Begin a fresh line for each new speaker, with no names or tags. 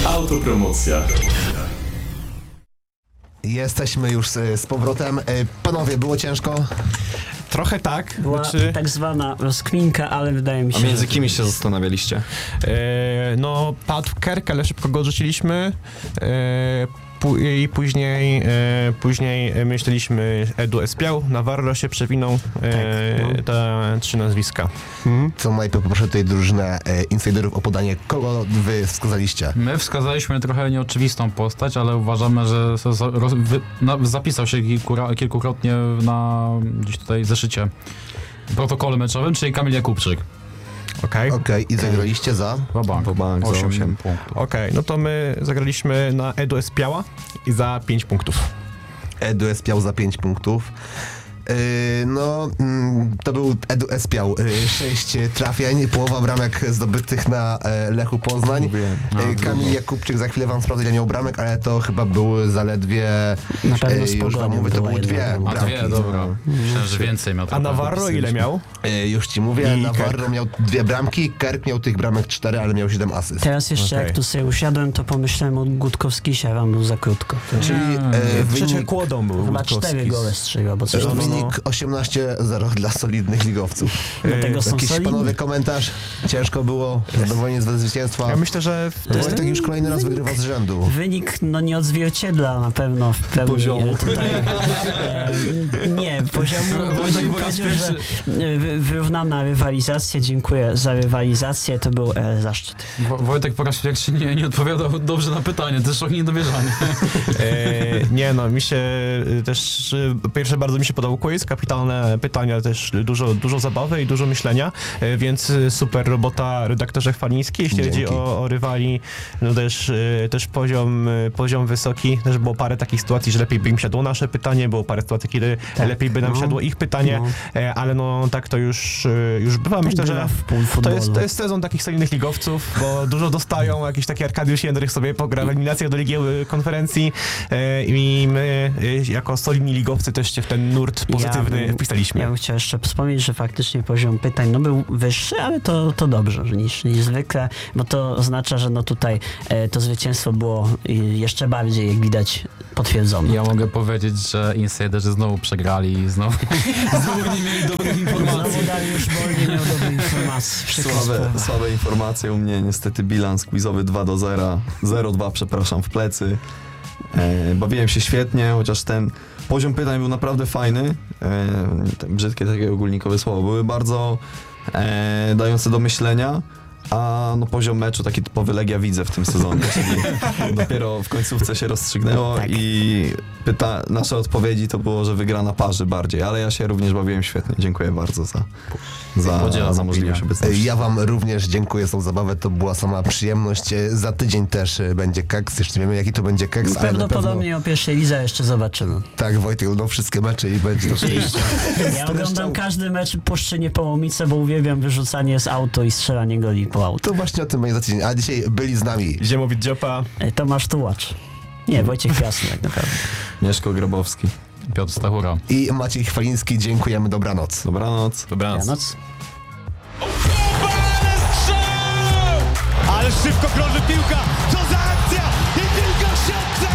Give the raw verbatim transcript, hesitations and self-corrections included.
Autopromocja.
Jesteśmy już z, z powrotem. Panowie, było ciężko?
Trochę tak.
Była
znaczy,
tak zwana rozkminka, ale wydaje mi się...
A między
że...
kim się zastanawialiście?
e, no, padł Kerk, ale szybko go odrzuciliśmy. E, pu- I później, e, później myśleliśmy Edu Espiał, Navarro się przewinął, e,
Tak, no.
te trzy nazwiska.
Hmm? Co najpierw poproszę tutaj drużynę e, insiderów o podanie, kogo wy wskazaliście?
My wskazaliśmy trochę nieoczywistą postać, ale uważamy, że za- za- roz- wy- na- zapisał się kilkura- kilkukrotnie na gdzieś tutaj zeszycie protokole meczowym, czyli Kamil Jakubczyk.
Okej,
Okej, okay, i zagraliście za?
Wabank.
Wabank za
osiem
osiem.
punktów.
okej, no to my zagraliśmy na Edu Espiała i za pięć punktów.
Edu Espiał za pięć punktów. Yy, no, mm, to był Edu Espiał. Yy, sześć trafień, połowa bramek zdobytych na e, Lechu Poznań. Yy, Kamil Jakubczyk, za chwilę wam sprawdzę, ile miał bramek, ale to chyba były zaledwie...
Na pewno
yy,
z
już wam
Pogonią
mówię, to
była
były
jedna
dwie
bramka.
A
bramki.
dwie, dobra. Myślałem, że więcej miał.
A Navarro ile miał?
Yy, już ci mówię,
I
Navarro
Kerk.
miał dwie bramki, Kerk miał tych bramek cztery, ale miał siedem asyst.
Teraz jeszcze
Okej.
jak tu sobie usiadłem, to pomyślałem o Gutkowskisie, wam był za krótko. To
Czyli e,
Przecież
wynik,
kłodą był
chyba
Gutkowski.
cztery gole strzeliła, bo coś
e,
tam
no, no.
wynik osiemnaście zero dla solidnych ligowców.
Dlatego są
Jakiś
solidni.
panowie komentarz? Ciężko było? Zadowolenie z zwycięstwa?
Ja myślę, że w
To jest tak już kolejny raz wygrywa z rzędu.
Wynik no nie odzwierciedla na pewno w pełni
Poziomu.
tutaj. E, nie, poziomu Wojtek powiedział, że e, wy- wyrównana rywalizacja, dziękuję za rywalizację, to był e, zaszczyt.
Wo- Wojtek po raz pierwszy nie, nie odpowiadał dobrze na pytanie, to jest trochę niedowierzanie.
E, nie no, mi się e, też, e, po pierwsze bardzo mi się podobał quiz, kapitalne pytania, też dużo, dużo zabawy i dużo myślenia, e, więc e, super robota redaktorze Chwaliński, jeśli
Dzięki.
chodzi o, o rywali, no też, e, też poziom, e, poziom wysoki, też było parę takich sytuacji, że lepiej by im siadło nasze pytanie, było parę sytuacji, kiedy
Tak.
lepiej by nam
No.
siadło ich pytanie,
No.
e, ale no tak to już, e, już bywa, myślę,
bywa
że
w pół
to
futbolu.
jest, to jest sezon takich solidnych ligowców, bo dużo dostają, jakiś taki Arkadiusz Jędrych sobie pogra w eliminacjach do Ligi e, Konferencji e, i my e, jako solidni ligowcy też się w ten nurt pozytywny
Ja bym-
wpisaliśmy.
Ja bym chciał jeszcze wspomnieć, że faktycznie poziom pytań no był wyższy, ale to, to dobrze że niż, niż zwykle, bo to oznacza, że no tutaj e, to zwycięstwo było e, jeszcze bardziej, jak widać, potwierdzone.
Ja mogę powiedzieć, że insiderzy znowu przegrali i znowu, znowu nie mieli dobrych informacji.
Znowu Dariusz Bol nie miał dobrej informacji. Przykra
Słabe,
sprawa.
słabe informacje u mnie, niestety bilans quizowy dwa do zera, zero dwa przepraszam w plecy. E, bawiłem się świetnie, chociaż ten poziom pytań był naprawdę fajny. E, te brzydkie takie ogólnikowe słowo były bardzo e, dające do myślenia. A no poziom meczu taki typowy Legia widzę w tym sezonie, czyli dopiero w końcówce się rozstrzygnęło
Tak.
i pyta, nasze odpowiedzi to było, że wygra na parzy bardziej, ale ja się również bawiłem świetnie. Dziękuję bardzo za, za,
Podzielam
za możliwość
opinię.
obecności.
Ja wam również dziękuję za tą zabawę, to była sama przyjemność. Za tydzień też będzie keks, jeszcze nie wiemy jaki to będzie keks, ale na pewno...
Prawdopodobnie o pierwszej lidze jeszcze zobaczymy.
Tak, Wojtek oglądał wszystkie mecze i będzie to szczęście.
Ja oglądam każdy mecz Puszczy Niepołomice, bo uwielbiam wyrzucanie z auto i strzelanie goli po auto.
To właśnie o tym będzie za tydzień, a dzisiaj byli z nami
Ziemowit Dziopa,
E, Tomasz Tułacz. Nie, Wojciech Jasny tak naprawdę.
Mieszko Grabowski.
Piotr Stachura.
i Maciej Chwaliński. Dziękujemy, dobranoc.
Dobranoc.
dobranoc.
Janoc.
Ale szybko krąży piłka, co za akcja i piłka w siatce!